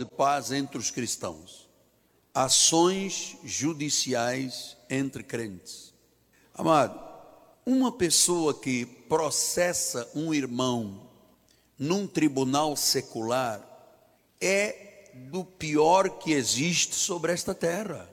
de paz entre os cristãos. Ações judiciais entre crentes. Amado, uma pessoa que processa um irmão num tribunal secular é do pior que existe sobre esta terra.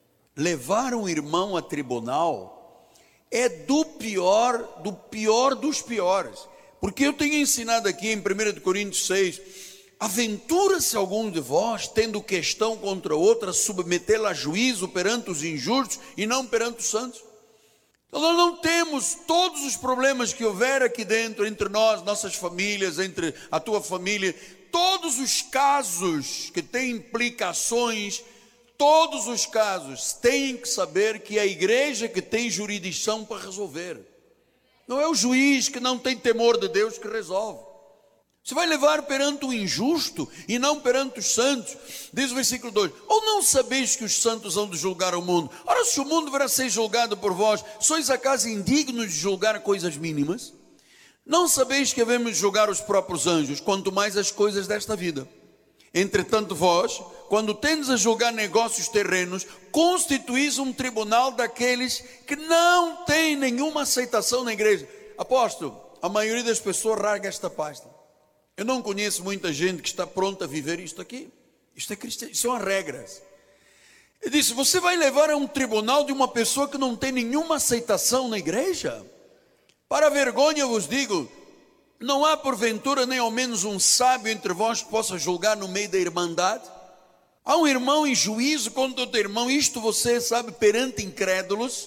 Levar um irmão a tribunal é do pior dos piores. Porque eu tenho ensinado aqui em 1 Coríntios 6, aventura-se algum de vós, tendo questão contra outra, submetê-la a juízo perante os injustos e não perante os santos. Então nós não temos todos os problemas que houver aqui dentro, entre nós, nossas famílias, entre a tua família, todos os casos que têm implicações, todos os casos têm que saber que é a igreja que tem jurisdição para resolver. Não é o juiz que não tem temor de Deus que resolve. Você vai levar perante o injusto e não perante os santos. Diz o versículo 2: ou não sabeis que os santos hão de julgar o mundo? Ora, se o mundo verá ser julgado por vós, sois acaso indignos de julgar coisas mínimas? Não sabeis que havemos de julgar os próprios anjos, quanto mais as coisas desta vida? Entretanto vós, quando tendes a julgar negócios terrenos, constituís um tribunal daqueles que não têm nenhuma aceitação na igreja. Apóstolo, a maioria das pessoas larga esta pasta. Eu não conheço muita gente que está pronta a viver isto aqui. Isto é cristianismo, são as regras. Ele disse: você vai levar a um tribunal de uma pessoa que não tem nenhuma aceitação na igreja? Para a vergonha vos digo, não há porventura nem ao menos um sábio entre vós que possa julgar no meio da irmandade? Há um irmão em juízo contra outro irmão, isto você sabe, perante incrédulos.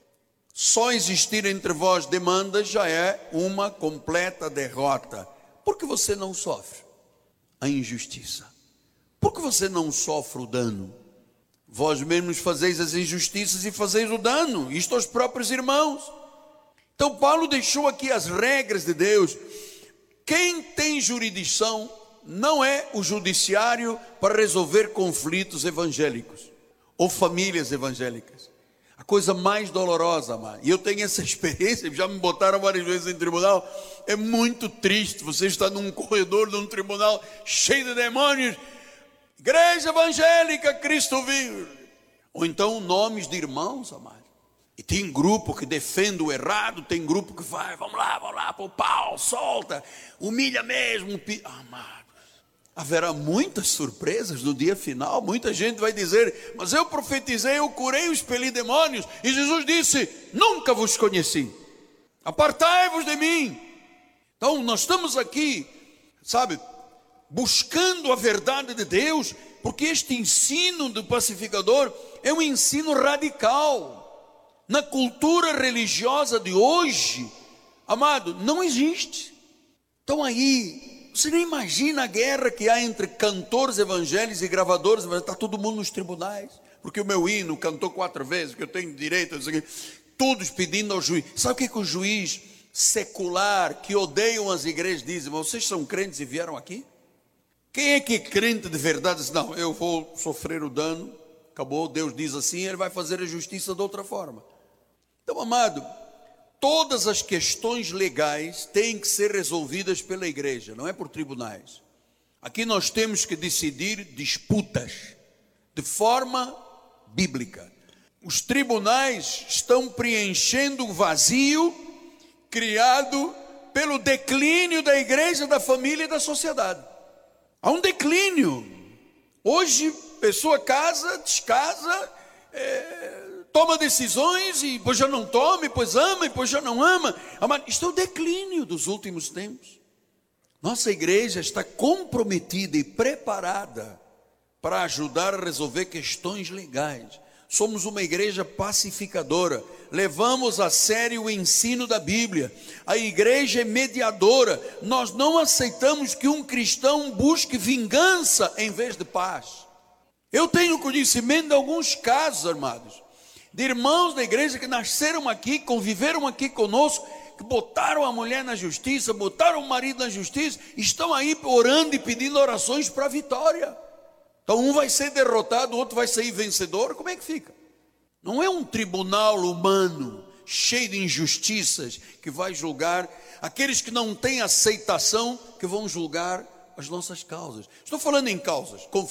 Só existir entre vós demandas já é uma completa derrota. Por que você não sofre a injustiça? Por que você não sofre o dano? Vós mesmos fazeis as injustiças e fazeis o dano, isto aos próprios irmãos. Então Paulo deixou aqui as regras de Deus. Quem tem jurisdição não é o judiciário para resolver conflitos evangélicos ou famílias evangélicas. A coisa mais dolorosa, amado, e eu tenho essa experiência, já me botaram várias vezes em tribunal, é muito triste você estar num corredor de um tribunal cheio de demônios, igreja evangélica, Cristo vive, ou então nomes de irmãos, amado, e tem grupo que defende o errado, tem grupo que vai, vamos lá, pô, pau, solta, humilha mesmo, amado. Haverá muitas surpresas no dia final. Muita gente vai dizer: mas eu profetizei, eu curei, eu expeli demônios, e Jesus disse: nunca vos conheci, apartai-vos de mim. Então nós estamos aqui, sabe, buscando a verdade de Deus, porque este ensino do pacificador é um ensino radical. Na cultura religiosa de hoje, amado, não existe. Então aí, você nem imagina a guerra que há entre cantores evangélicos e gravadores. Está todo mundo nos tribunais, porque o meu hino cantou 4 vezes, que eu tenho direito, todos pedindo ao juiz. Sabe o que o juiz secular, que odeiam as igrejas, dizem? Mas vocês são crentes e vieram aqui? Quem é que é crente de verdade? Diz: não, eu vou sofrer o dano, acabou, Deus diz assim, Ele vai fazer a justiça de outra forma. Então, amado, todas as questões legais têm que ser resolvidas pela igreja, não é por tribunais. Aqui nós temos que decidir disputas de forma bíblica. Os tribunais estão preenchendo o vazio criado pelo declínio da igreja, da família e da sociedade. Há um declínio. Hoje, pessoa casa, descasa, toma decisões e depois já não toma, e depois ama, e depois já não ama. Isto é o declínio dos últimos tempos. Nossa igreja está comprometida e preparada para ajudar a resolver questões legais. Somos uma igreja pacificadora, levamos a sério o ensino da Bíblia. A igreja é mediadora. Nós não aceitamos que um cristão busque vingança em vez de paz. Eu tenho conhecimento de alguns casos, amados, de irmãos da igreja que nasceram aqui, conviveram aqui conosco, que botaram a mulher na justiça, botaram o marido na justiça, estão aí orando e pedindo orações para a vitória. Então um vai ser derrotado, o outro vai sair vencedor. Como é que fica? Não é um tribunal humano cheio de injustiças que vai julgar aqueles que não têm aceitação, que vão julgar as nossas causas. Estou falando em causas,